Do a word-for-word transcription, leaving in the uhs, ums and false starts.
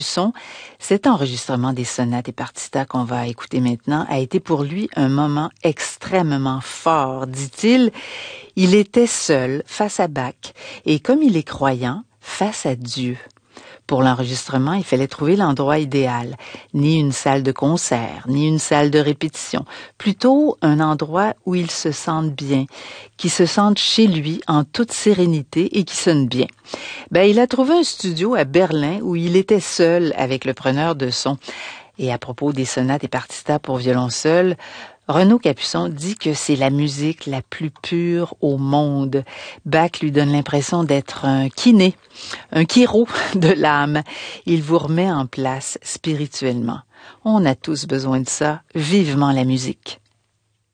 Son, cet enregistrement des sonates et partitas qu'on va écouter maintenant a été pour lui un moment extrêmement fort, dit-il. Il était seul face à Bach et comme il est croyant, face à Dieu. Pour l'enregistrement, il fallait trouver l'endroit idéal. Ni une salle de concert, ni une salle de répétition. Plutôt un endroit où il se sente bien, qui se sente chez lui en toute sérénité et qui sonne bien. Ben, il a trouvé un studio à Berlin où il était seul avec le preneur de son. Et à propos des sonates et partitas pour violon seul, Renaud Capuçon dit que c'est la musique la plus pure au monde. Bach lui donne l'impression d'être un kiné, un chiro de l'âme. Il vous remet en place spirituellement. On a tous besoin de ça. Vivement la musique.